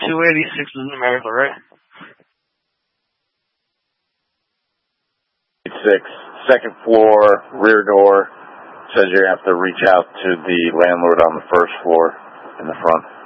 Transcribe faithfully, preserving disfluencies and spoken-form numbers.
two eighty-six is numerical, right? Six, second floor, rear door. Says you have to reach out to the landlord on the first floor in the front.